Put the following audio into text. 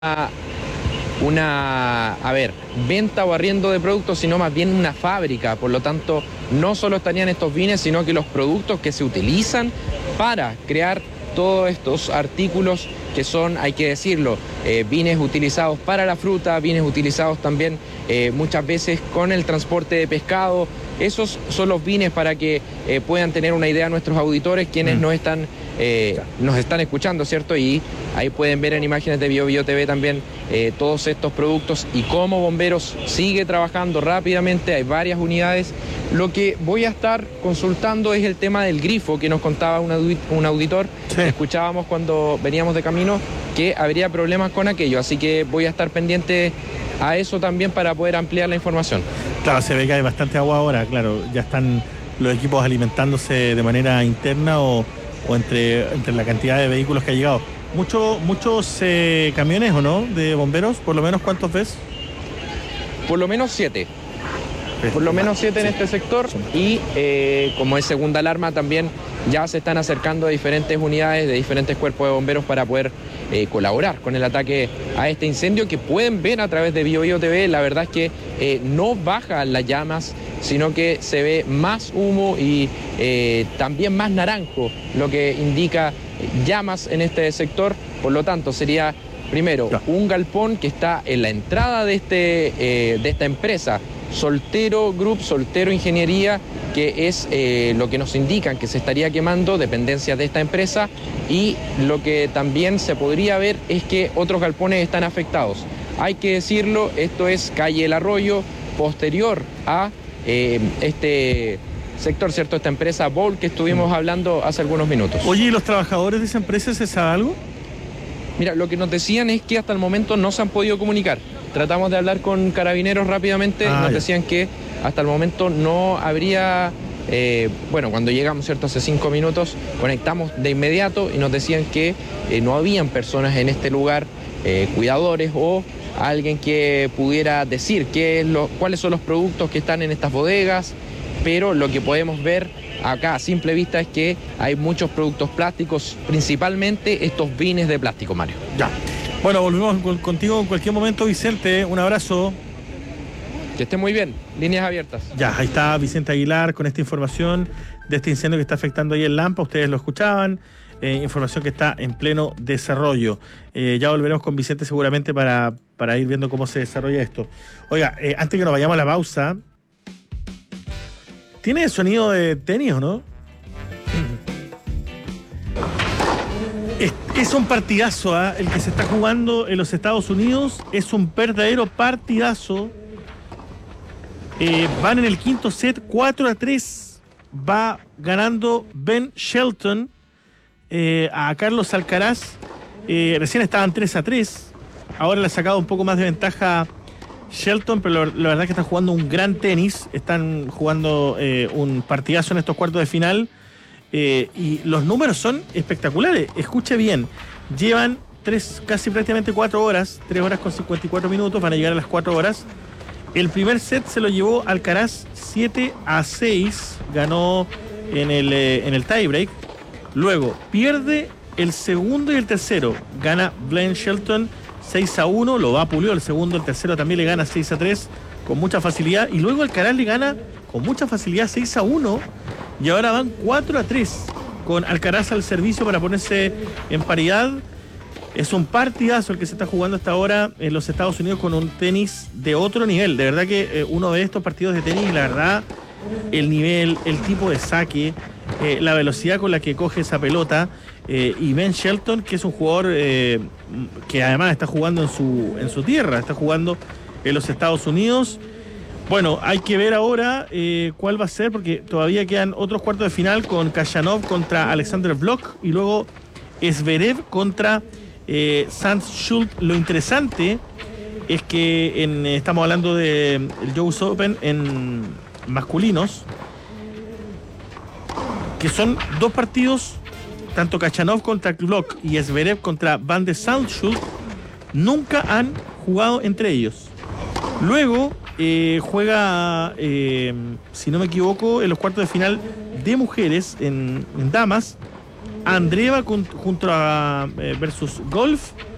a ver, venta o arriendo de productos, sino más bien una fábrica. Por lo tanto, no solo estarían estos bienes, sino que los productos que se utilizan para crear todos estos artículos que son, hay que decirlo, bienes utilizados para la fruta, bienes utilizados también muchas veces con el transporte de pescado. Esos son los bienes para que puedan tener una idea nuestros auditores, quienes nos están escuchando, ¿cierto? Y ahí pueden ver en imágenes de BioBio TV también todos estos productos y cómo Bomberos sigue trabajando rápidamente. Hay varias unidades. Lo que voy a estar consultando es el tema del grifo que nos contaba un auditor. Sí. Escuchábamos cuando veníamos de camino que habría problemas con aquello, así que voy a estar pendiente a eso también para poder ampliar la información. Claro, se ve que hay bastante agua ahora, claro, ya están los equipos alimentándose de manera interna o entre la cantidad de vehículos que ha llegado. Muchos camiones, ¿o no?, de bomberos, por lo menos, ¿cuántos ves? Por lo menos 7. Por lo menos 7 en este sector y como es segunda alarma también ya se están acercando a diferentes unidades de diferentes cuerpos de bomberos para poder colaborar con el ataque a este incendio que pueden ver a través de BioBio TV. La verdad es que no bajan las llamas, sino que se ve más humo y también más naranjo, lo que indica llamas en este sector. Por lo tanto, sería primero un galpón que está en la entrada de esta empresa, Soltero Group, Soltero Ingeniería, que es lo que nos indican que se estaría quemando, dependencias de esta empresa, y lo que también se podría ver es que otros galpones están afectados. Hay que decirlo, esto es calle El Arroyo, posterior a este sector, ¿cierto? Esta empresa Bol que estuvimos hablando hace algunos minutos. Oye, ¿y los trabajadores de esa empresa se sabe algo? Mira, lo que nos decían es que hasta el momento no se han podido comunicar. Tratamos de hablar con carabineros rápidamente y nos decían que hasta el momento no habría... cuando llegamos, ¿cierto?, hace 5 minutos, conectamos de inmediato y nos decían que no habían personas en este lugar, cuidadores o alguien que pudiera decir cuáles son los productos que están en estas bodegas, pero lo que podemos ver acá a simple vista es que hay muchos productos plásticos, principalmente estos bienes de plástico, Mario. Ya. Bueno, volvemos contigo en cualquier momento, Vicente. Un abrazo. Que esté muy bien. Líneas abiertas. Ya, ahí está Vicente Aguilar con esta información de este incendio que está afectando ahí en Lampa. Ustedes lo escuchaban. Información que está en pleno desarrollo. Ya volveremos con Vicente seguramente para ir viendo cómo se desarrolla esto. Oiga, antes que nos vayamos a la pausa, ¿tiene sonido de tenis o no? Es un partidazo, el que se está jugando en los Estados Unidos. Es un verdadero partidazo. Van en el quinto set, 4-3. Va ganando Ben Shelton a Carlos Alcaraz. Recién estaban 3-3. Ahora le ha sacado un poco más de ventaja Shelton, pero la verdad es que están jugando un gran tenis. Están jugando un partidazo en estos cuartos de final. Y los números son espectaculares. Escuche bien, llevan casi prácticamente 4 horas, 3 horas con 54 minutos, van a llegar a las 4 horas. El primer set se lo llevó Alcaraz 7-6, ganó en el tiebreak. Luego pierde el segundo y el tercero, gana Ben Shelton 6-1, lo va Pulido, el segundo, el tercero también le gana 6-3 con mucha facilidad. Y luego Alcaraz le gana con mucha facilidad 6-1. Y ahora van 4-3 con Alcaraz al servicio para ponerse en paridad. Es un partidazo el que se está jugando hasta ahora en los Estados Unidos con un tenis de otro nivel. De verdad que uno ve estos partidos de tenis y la verdad, el nivel, el tipo de saque, la velocidad con la que coge esa pelota. Y Ben Shelton, que es un jugador que además está jugando en su tierra, está jugando en los Estados Unidos. Bueno, hay que ver ahora cuál va a ser, porque todavía quedan otros cuartos de final con Khachanov contra Alexander Blok y luego Zverev contra Sanz Schultz. Lo interesante es que estamos hablando del US Open en masculinos, que son 2 partidos, tanto Khachanov contra Blok y Zverev contra Van de Zandschulp, nunca han jugado entre ellos. Luego juega, si no me equivoco, en los cuartos de final de mujeres en damas, Andreeva junto a versus Golf